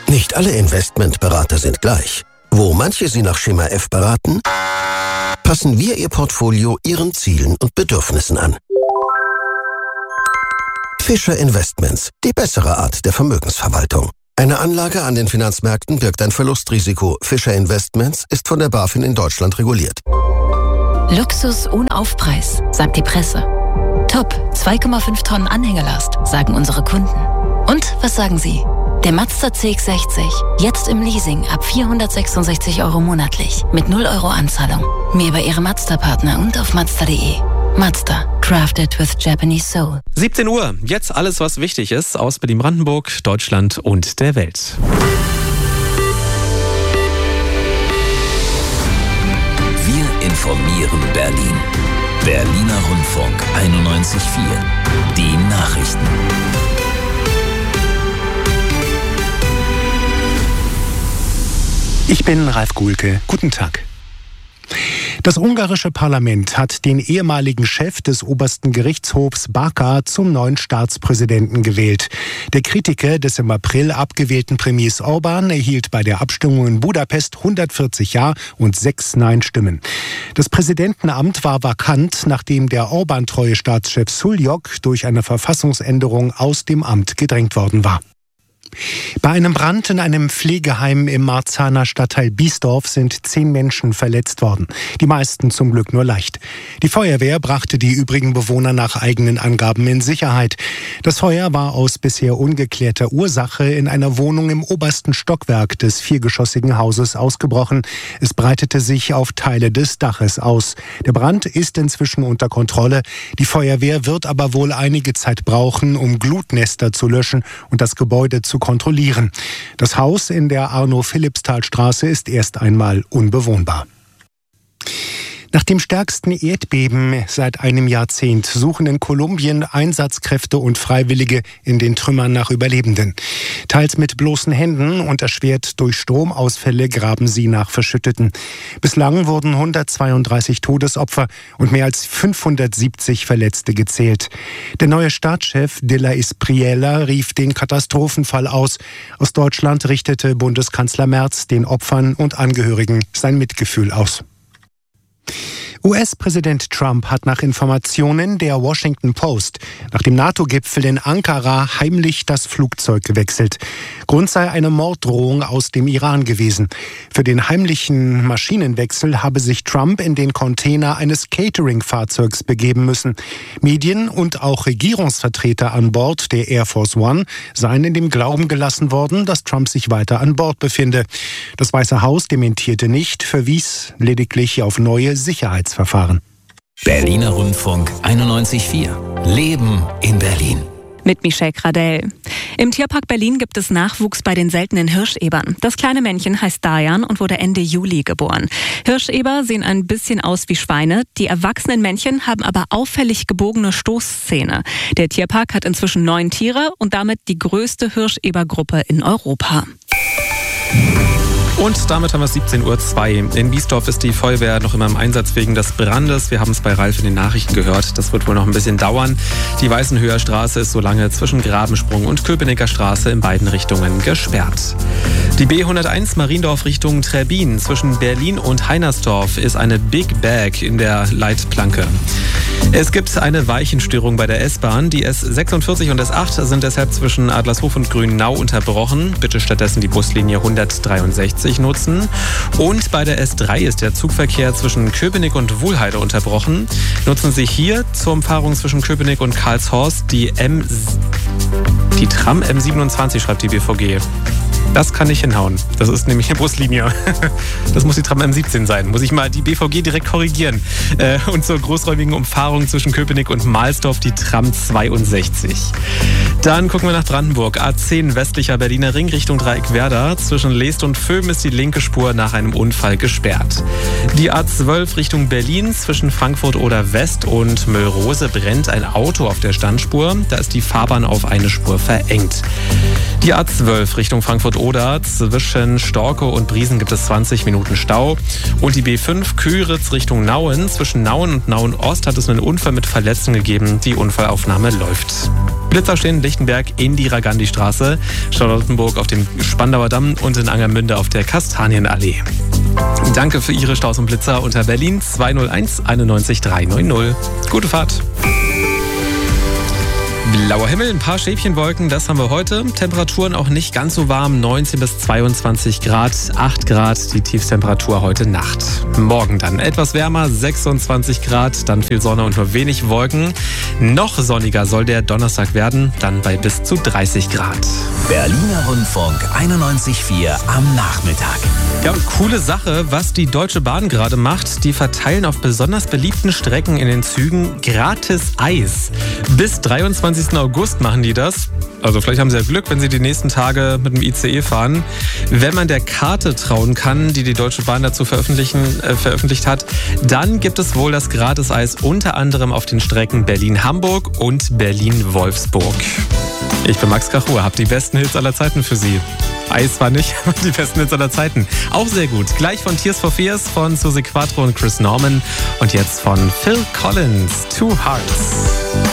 Nicht alle Investmentberater sind gleich. Wo manche Sie nach Schema F beraten, passen wir Ihr Portfolio Ihren Zielen und Bedürfnissen an. Fischer Investments, die bessere Art der Vermögensverwaltung. Eine Anlage an den Finanzmärkten birgt ein Verlustrisiko. Fischer Investments ist von der BaFin in Deutschland reguliert. Luxus ohne Aufpreis, sagt die Presse. Top, 2,5 Tonnen Anhängelast, sagen unsere Kunden. Und was sagen Sie? Der Mazda CX-60, jetzt im Leasing ab 466 € monatlich, mit 0 € Anzahlung. Mehr über Ihre Mazda-Partner und auf Mazda.de. Mazda, crafted with Japanese soul. 17 Uhr, jetzt alles, was wichtig ist aus Berlin-Brandenburg, Deutschland und der Welt. Wir informieren Berlin. Berliner Rundfunk 91.4. Die Nachrichten. Ich bin Ralf Guhlke. Guten Tag. Das ungarische Parlament hat den ehemaligen Chef des obersten Gerichtshofs Baka zum neuen Staatspräsidenten gewählt. Der Kritiker des im April abgewählten Premiers Orbán erhielt bei der Abstimmung in Budapest 140 Ja- und 6 Nein-Stimmen. Das Präsidentenamt war vakant, nachdem der Orbán-treue Staatschef Suljok durch eine Verfassungsänderung aus dem Amt gedrängt worden war. Bei einem Brand in einem Pflegeheim im Marzahner Stadtteil Biesdorf sind 10 Menschen verletzt worden. Die meisten zum Glück nur leicht. Die Feuerwehr brachte die übrigen Bewohner nach eigenen Angaben in Sicherheit. Das Feuer war aus bisher ungeklärter Ursache in einer Wohnung im obersten Stockwerk des 4-geschossigen Hauses ausgebrochen. Es breitete sich auf Teile des Daches aus. Der Brand ist inzwischen unter Kontrolle. Die Feuerwehr wird aber wohl einige Zeit brauchen, um Glutnester zu löschen und das Gebäude zu kontrollieren. Das Haus in der Arno-Philippsthal-Straße ist erst einmal unbewohnbar. Nach dem stärksten Erdbeben seit einem Jahrzehnt suchen in Kolumbien Einsatzkräfte und Freiwillige in den Trümmern nach Überlebenden. Teils mit bloßen Händen und erschwert durch Stromausfälle graben sie nach Verschütteten. Bislang wurden 132 Todesopfer und mehr als 570 Verletzte gezählt. Der neue Staatschef de la Espriella rief den Katastrophenfall aus. Aus Deutschland richtete Bundeskanzler Merz den Opfern und Angehörigen sein Mitgefühl aus. US-Präsident Trump hat nach Informationen der Washington Post nach dem NATO-Gipfel in Ankara heimlich das Flugzeug gewechselt. Grund sei eine Morddrohung aus dem Iran gewesen. Für den heimlichen Maschinenwechsel habe sich Trump in den Container eines Catering-Fahrzeugs begeben müssen. Medien und auch Regierungsvertreter an Bord der Air Force One seien in dem Glauben gelassen worden, dass Trump sich weiter an Bord befinde. Das Weiße Haus dementierte nicht, verwies lediglich auf neue Sicherheitsverfahren. Berliner Rundfunk 91.4. Leben in Berlin. Mit Michelle Gradell. Im Tierpark Berlin gibt es Nachwuchs bei den seltenen Hirschebern. Das kleine Männchen heißt Dayan und wurde Ende Juli geboren. Hirscheber sehen ein bisschen aus wie Schweine. Die erwachsenen Männchen haben aber auffällig gebogene Stoßzähne. Der Tierpark hat inzwischen 9 Tiere und damit die größte Hirschebergruppe in Europa. Und damit haben wir 17:02 Uhr. In Biesdorf ist die Feuerwehr noch immer im Einsatz wegen des Brandes. Wir haben es bei Ralf in den Nachrichten gehört. Das wird wohl noch ein bisschen dauern. Die Weißenhöher Straße ist so lange zwischen Grabensprung und Köpenicker Straße in beiden Richtungen gesperrt. Die B101 Mariendorf Richtung Trebbin zwischen Berlin und Heinersdorf ist eine Big Bag in der Leitplanke. Es gibt eine Weichenstörung bei der S-Bahn. Die S46 und S8 sind deshalb zwischen Adlershof und Grünau unterbrochen. Bitte stattdessen die Buslinie 163 nutzen. Und bei der S3 ist der Zugverkehr zwischen Köpenick und Wuhlheide unterbrochen. Nutzen Sie hier zur Umfahrung zwischen Köpenick und Karlshorst die Tram M27, schreibt die BVG. Das kann nicht hinhauen. Das ist nämlich eine Buslinie. Das muss die Tram M17 sein. Muss ich mal die BVG direkt korrigieren. Und zur großräumigen Umfahrung zwischen Köpenick und Mahlsdorf die Tram 62. Dann gucken wir nach Brandenburg. A10 westlicher Berliner Ring Richtung Dreieck Werder. Zwischen Leest und Vöhm ist die linke Spur nach einem Unfall gesperrt. Die A12 Richtung Berlin zwischen Frankfurt oder West und Möllrose brennt ein Auto auf der Standspur. Da ist die Fahrbahn auf eine Spur verengt. Die A12 Richtung Frankfurt-Oder. Zwischen Storkow und Briesen gibt es 20 Minuten Stau. Und die B5 Küritz Richtung Nauen. Zwischen Nauen und Nauen-Ost hat es einen Unfall mit Verletzten gegeben. Die Unfallaufnahme läuft. Blitzer stehen in Lichtenberg, Indira-Gandhi-Straße, Charlottenburg auf dem Spandauer Damm und in Angermünde auf der Kastanienallee. Danke für Ihre Staus und Blitzer unter Berlin 201 91 390. Gute Fahrt. Blauer Himmel, ein paar Schäfchenwolken, das haben wir heute. Temperaturen auch nicht ganz so warm, 19 bis 22 Grad, 8 Grad die Tiefstemperatur heute Nacht. Morgen dann etwas wärmer, 26 Grad, dann viel Sonne und nur wenig Wolken. Noch sonniger soll der Donnerstag werden, dann bei bis zu 30 Grad. Berliner Rundfunk 91.4 am Nachmittag. Ja, und coole Sache, was die Deutsche Bahn gerade macht. Die verteilen auf besonders beliebten Strecken in den Zügen gratis Eis. Bis 23. August machen die das. Also vielleicht haben Sie ja Glück, wenn Sie die nächsten Tage mit dem ICE fahren. Wenn man der Karte trauen kann, die die Deutsche Bahn dazu veröffentlicht hat, dann gibt es wohl das Gratis-Eis unter anderem auf den Strecken Berlin-Hamburg und Berlin-Wolfsburg. Ich bin Max Kachur, habe die besten Hits aller Zeiten für Sie. Eis zwar nicht, aber die besten Hits aller Zeiten. Auch sehr gut. Gleich von Tears for Fears, von Suzi Quatro und Chris Norman. Und jetzt von Phil Collins, Two Hearts.